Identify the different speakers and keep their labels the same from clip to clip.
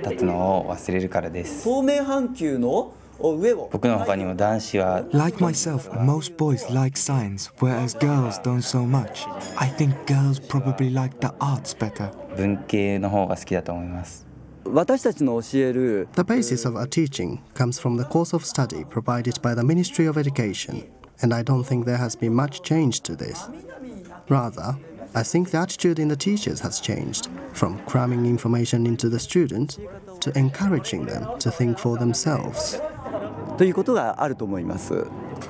Speaker 1: 立つのを忘れるからです。
Speaker 2: 透明半球の上を。
Speaker 1: 僕の他にも男子は
Speaker 3: Like myself, most boys like science, whereas girls don't so much. I think girls probably like the arts better.
Speaker 1: 文系の方が好きだと思います。
Speaker 2: 私たちの教える
Speaker 4: The basis of our teaching comes from the course of study provided by the Ministry of Education, and I don't think there has been much change to this. Rather, I think the attitude in the teachers has changed, from cramming information into the students to encouraging them to think for themselves.
Speaker 2: ということがあると思います。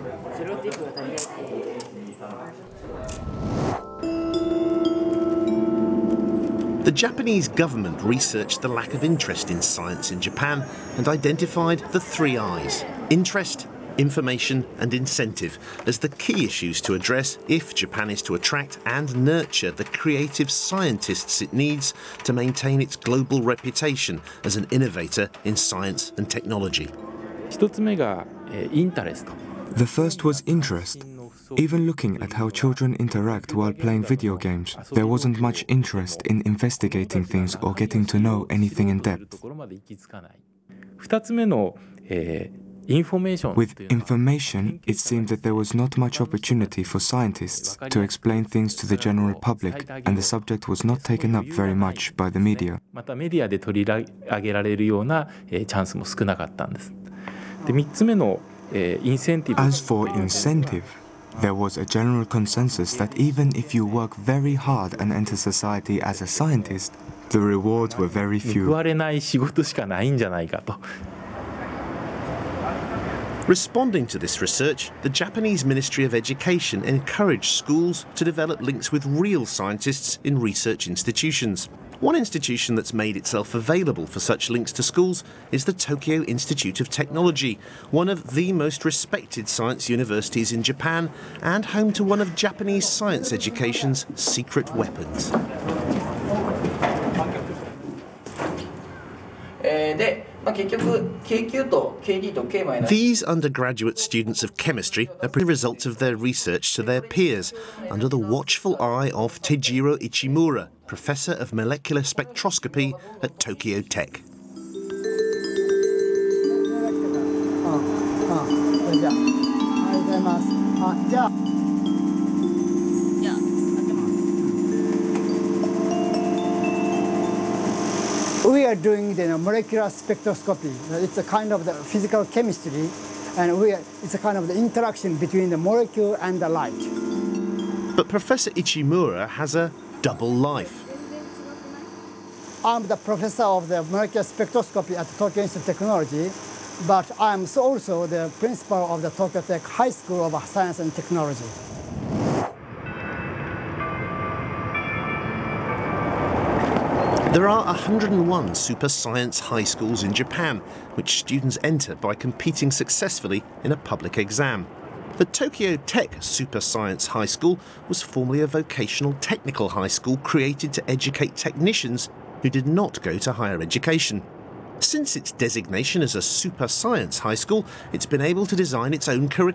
Speaker 5: The Japanese government researched the lack of interest in science in Japan and identified the 3 I's: interest, information and incentive as the key issues to address if Japan is to attract and nurture the creative scientists it needs to maintain its global reputation as an innovator in science and technology.
Speaker 6: 1つ目がインタレスト。
Speaker 3: The first was interest. Even looking at how children interact while playing video games, there wasn't much interest in investigating things or getting to know anything in depth.
Speaker 6: 2つ目のインフォメーション。
Speaker 3: With information, it seemed that there was not much opportunity for scientists to explain things to the general public, and the subject was not taken up very much by the media.
Speaker 6: またメディアで取り上げられるようなチャンスも少なかったんです。で3つ目のインセンティブ。
Speaker 3: As for incentive, there was a general consensus that even if you work very hard and enter society as a scientist, the rewards were very
Speaker 6: 報
Speaker 3: few.
Speaker 6: われない仕事しかないんじゃないかと。
Speaker 5: Responding to this research, the Japanese Ministry of Education encouraged schools to develop links with real scientists in research institutions. One institution that's made itself available for such links to schools is the Tokyo Institute of Technology, one of the most respected science universities in Japan and home to one of Japanese science education's secret weapons. These undergraduate students of chemistry are the results of their research to their peers, under the watchful eye of Teijiro Ichimura, Professor of Molecular Spectroscopy at Tokyo Tech.
Speaker 7: We are doing the molecular spectroscopy. It's a kind of the physical chemistry, and it's a kind of the interaction between the molecule and the light.
Speaker 5: But Professor Ichimura has a double life.
Speaker 7: I'm the professor of the molecular spectroscopy at Tokyo Institute of Technology, but I'm also the principal of the Tokyo Tech High School of Science and Technology.
Speaker 5: There are 101 super science high schools in Japan, which students enter by competing successfully in a public exam. The Tokyo Tech Super Science High School was formerly a vocational technical high school created to educate technicians who did not go to higher education. Since its designation as a super science high school, it's been able to design its own curriculum